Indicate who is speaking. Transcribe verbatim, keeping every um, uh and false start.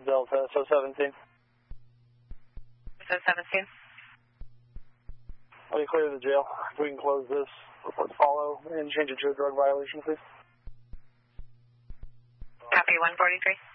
Speaker 1: Delta, S O seventeen.
Speaker 2: S O seventeen.
Speaker 1: Let me clear the jail. We can close this. Report to follow and change it to a drug violation, please.
Speaker 2: Copy one forty-three.